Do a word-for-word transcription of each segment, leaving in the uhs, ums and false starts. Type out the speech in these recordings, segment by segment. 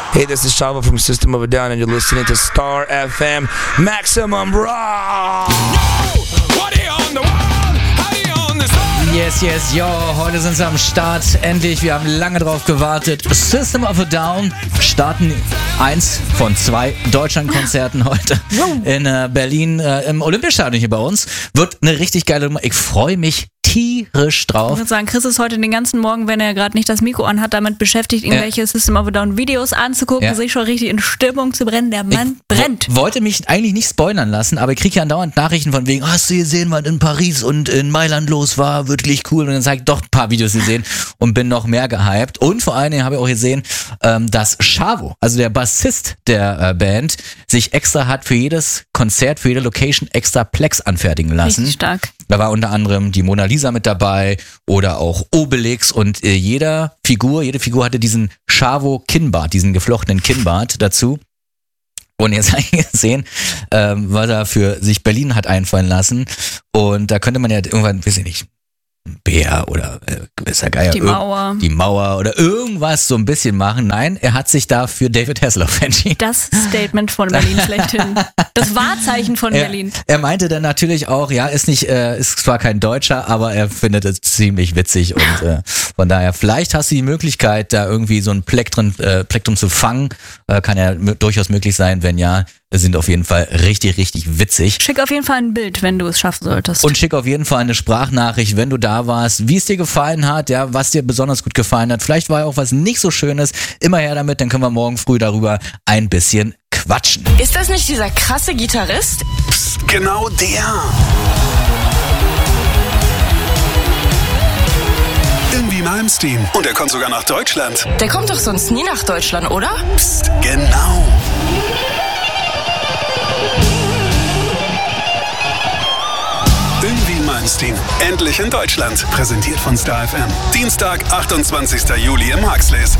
Hey, this is Chavo from System of a Down, and you're listening to Star F M Maximum Rock. Yes, yes, yo, heute sind sie am Start. Endlich, wir haben lange drauf gewartet. System of a Down starten eins von zwei Deutschlandkonzerten heute in äh, Berlin äh, im Olympiastadion hier bei uns. Wird eine richtig geile Nummer. Ich freue mich tierisch drauf. Ich würde sagen, Chris ist heute den ganzen Morgen, wenn er gerade nicht das Mikro anhat, damit beschäftigt, irgendwelche ja. System of a Down Videos anzugucken, ja. sich schon richtig in Stimmung zu brennen. Der Mann ich brennt. W- wollte mich eigentlich nicht spoilern lassen, aber ich kriege ja andauernd Nachrichten von wegen, hast du gesehen, was in Paris und in Mailand los war? Wirklich cool. Und dann sage ich doch ein paar Videos gesehen und bin noch mehr gehypt. Und vor allen Dingen habe ich auch gesehen, ähm, dass Chavo, also der Bassist der äh, Band, sich extra hat für jedes Konzert, für jede Location extra Plex anfertigen lassen. Richtig stark. Da war unter anderem die Mona Lisa mit dabei oder auch Obelix und äh, jeder Figur, jede Figur hatte diesen Chavo-Kinnbart, diesen geflochtenen Kinnbart dazu. Und jetzt habe ich gesehen, ähm, was er für sich Berlin hat einfallen lassen. Und da könnte man ja irgendwann, weiß ich nicht, Bär oder äh, ist ja geil, die Mauer. Die Mauer oder irgendwas so ein bisschen machen. Nein, er hat sich da für David Hasselhoff entschieden. Das Statement von Berlin schlechthin. Das Wahrzeichen von er, Berlin. Er meinte dann natürlich auch, ja, ist nicht, äh, ist zwar kein Deutscher, aber er findet es ziemlich witzig und äh, von daher, vielleicht hast du die Möglichkeit, da irgendwie so ein Plektrum, äh, Plektrum zu fangen. Äh, kann ja m- durchaus möglich sein, wenn ja. Sind auf jeden Fall richtig, richtig witzig. Schick auf jeden Fall ein Bild, wenn du es schaffen solltest. Und schick auf jeden Fall eine Sprachnachricht, wenn du da warst, wie es dir gefallen hat, ja, was dir besonders gut gefallen hat. Vielleicht war ja auch was nicht so Schönes. Immer her damit, dann können wir morgen früh darüber ein bisschen quatschen. Ist das nicht dieser krasse Gitarrist? Psst, genau der. Irgendwie Malmsteen. Und er kommt sogar nach Deutschland. Der kommt doch sonst nie nach Deutschland, oder? Psst, genau. Irgendwie Malmsteen. Endlich in Deutschland. Präsentiert von Star F M. Dienstag, achtundzwanzigster Juli im Huxleys.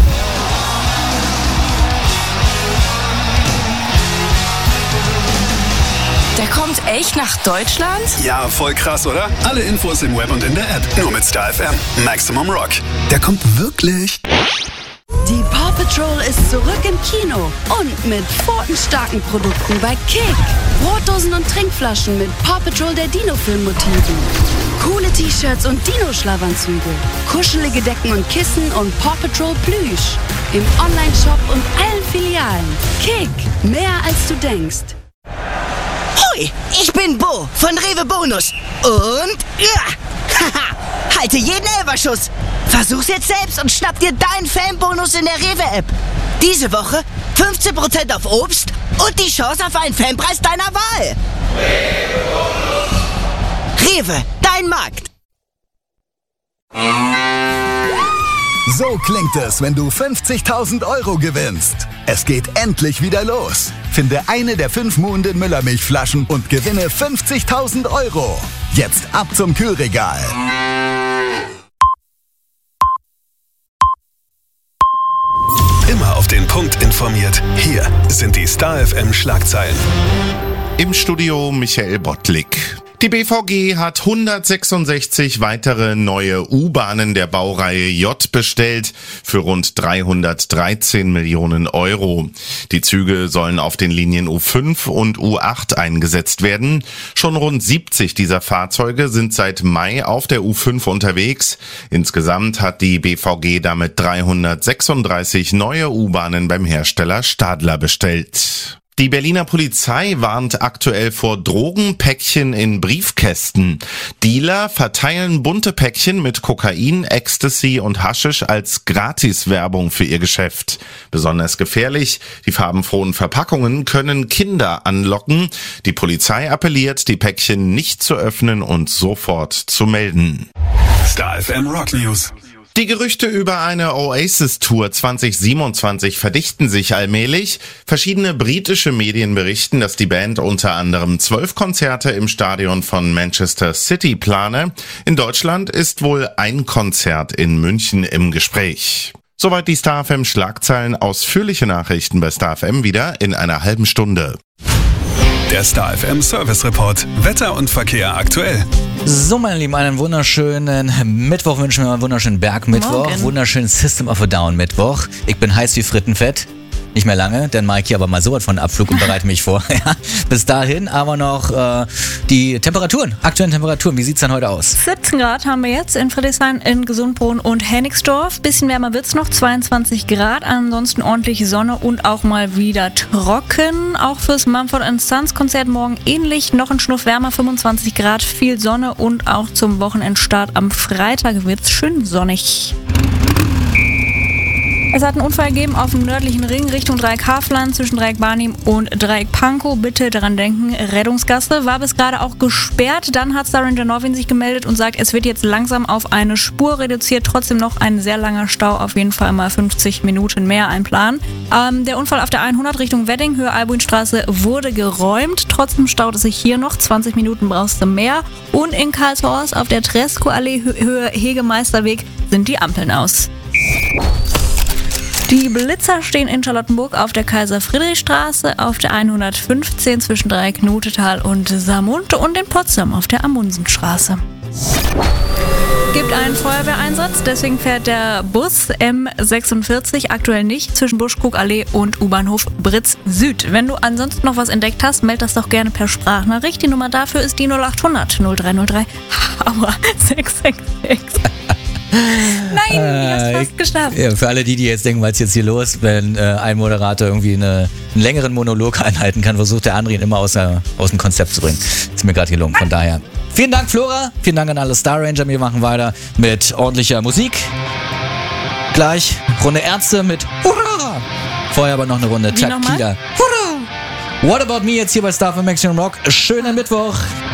Der kommt echt nach Deutschland? Ja, voll krass, oder? Alle Infos im Web und in der App. Nur mit Star F M. Maximum Rock. Der kommt wirklich. Die Paw Patrol ist zurück im Kino und mit pfotenstarken Produkten bei Kick. Brotdosen und Trinkflaschen mit Paw Patrol der Dino-Film-Motiven. Coole T-Shirts und Dino-Schlafanzüge. Kuschelige Decken und Kissen und Paw Patrol Plüsch. Im Online-Shop und allen Filialen. Kick, mehr als du denkst. Hui, ich bin Bo von Rewe Bonus. Und ja, haha, halte jeden Elferschuss. Versuch's jetzt selbst und schnapp dir deinen Fanbonus in der Rewe-App. Diese Woche fünfzehn Prozent auf Obst und die Chance auf einen Fanpreis deiner Wahl. Rewe, dein Markt. So klingt es, wenn du fünfzigtausend Euro gewinnst. Es geht endlich wieder los. Finde eine der fünf Muhnden Müllermilchflaschen und gewinne fünfzigtausend Euro. Jetzt ab zum Kühlregal. Immer auf den Punkt informiert. Hier sind die Star F M Schlagzeilen. Im Studio Michael Bottlik. Die B V G hat hundertsechsundsechzig weitere neue U-Bahnen der Baureihe J bestellt für rund dreihundertdreizehn Millionen Euro. Die Züge sollen auf den Linien U fünf und U acht eingesetzt werden. Schon rund siebzig dieser Fahrzeuge sind seit Mai auf der U fünf unterwegs. Insgesamt hat die B V G damit dreihundertsechsunddreißig neue U-Bahnen beim Hersteller Stadler bestellt. Die Berliner Polizei warnt aktuell vor Drogenpäckchen in Briefkästen. Dealer verteilen bunte Päckchen mit Kokain, Ecstasy und Haschisch als Gratiswerbung für ihr Geschäft. Besonders gefährlich, die farbenfrohen Verpackungen können Kinder anlocken. Die Polizei appelliert, die Päckchen nicht zu öffnen und sofort zu melden. Star F M Rock News. Die Gerüchte über eine Oasis-Tour zwanzig siebenundzwanzig verdichten sich allmählich. Verschiedene britische Medien berichten, dass die Band unter anderem zwölf Konzerte im Stadion von Manchester City plane. In Deutschland ist wohl ein Konzert in München im Gespräch. Soweit die Star F M Schlagzeilen. Ausführliche Nachrichten bei Star F M wieder in einer halben Stunde. Der Star F M Service Report. Wetter und Verkehr aktuell. So, meine Lieben, einen wunderschönen Mittwoch wünschen wir mal einen wunderschönen Bergmittwoch. Morgen. Wunderschönen System of a Down Mittwoch. Ich bin heiß wie Frittenfett. Nicht mehr lange, denn Mike hier aber mal sowas von Abflug und bereite mich vor. Ja, bis dahin aber noch äh, die Temperaturen, aktuellen Temperaturen. Wie sieht's denn heute aus? siebzehn Grad haben wir jetzt in Friedrichshain, in Gesundbrunnen und Hennigsdorf. Bisschen wärmer wird's noch, zweiundzwanzig Grad. Ansonsten ordentlich Sonne und auch mal wieder trocken. Auch fürs Mumford and Sons Konzert morgen ähnlich. Noch ein Schnuff wärmer, fünfundzwanzig Grad, viel Sonne und auch zum Wochenendstart am Freitag wird's schön sonnig. Es hat einen Unfall gegeben auf dem nördlichen Ring Richtung Dreieck Hafland zwischen Dreieck Barnim und Dreieck Pankow. Bitte daran denken, Rettungsgasse war bis gerade auch gesperrt. Dann hat Star Ranger Norwin sich gemeldet und sagt, es wird jetzt langsam auf eine Spur reduziert. Trotzdem noch ein sehr langer Stau, auf jeden Fall mal fünfzig Minuten mehr ein Plan. Ähm, der Unfall auf der hundert Richtung Wedding, Höhe Albuinstraße, wurde geräumt. Trotzdem staut es sich hier noch. zwanzig Minuten brauchst du mehr. Und in Karlshorst auf der Tresco-Allee, Höhe Hegemeisterweg, sind die Ampeln aus. Die Blitzer stehen in Charlottenburg auf der Kaiser-Friedrich-Straße, auf der hundertfünfzehn zwischen Dreieck Notetal und Samund und in Potsdam auf der Amundsenstraße. Gibt einen Feuerwehreinsatz, deswegen fährt der Bus M sechsundvierzig aktuell nicht zwischen Buschkrugallee und U-Bahnhof Britz Süd. Wenn du ansonsten noch was entdeckt hast, meld das doch gerne per Sprachnachricht. Die Nummer dafür ist die null acht hundert null drei null drei Aua sechs sechs sechs. Nein, ich hab's fast geschafft. Ja, für alle die, die jetzt denken, was ist jetzt hier los, wenn äh, ein Moderator irgendwie eine, einen längeren Monolog einhalten kann, versucht der andere ihn immer aus, der, aus dem Konzept zu bringen. Ist mir gerade gelungen, von daher. Vielen Dank, Flora. Vielen Dank an alle Star Ranger. Wir machen weiter mit ordentlicher Musik. Gleich Runde Ärzte mit Hurra! Vorher aber noch eine Runde Takida. Hurra! What About Me jetzt hier bei Star für Maximum Rock. Schönen Mittwoch.